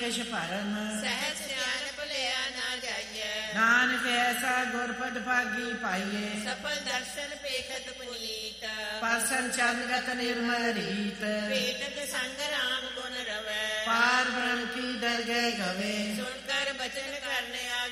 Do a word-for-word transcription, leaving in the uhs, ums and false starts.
ਕਿਛ ਭਰਮ। ਸਹਿਜ ਸਿਆਣ ਭੁਲਿਆ ਨਾ ਜਾਈਐ। ਨਾਨਕ ਐਸਾ ਗੁਰਪਦ ਭਾਗੀ ਪਾਈਏ। ਸਫਲ ਦਰਸ਼ਨ ਪੇਖਤ ਪੁਨੀਤ। ਪਾਸਨ ਚੰਦਗਤ ਨਿਰਮਲ ਰੀਤ। ਭੇਟਤ ਸੰਗ ਰਾਮ ਗੁਣ ਰਵੈ। ਪਾਰ ਬ੍ਰਹਮ ਕੀ ਦਰਗਹਿ ਗਵੇ। ਸੁਣ ਕਰ ਬਚਨ ਕਰਨੇ ਆ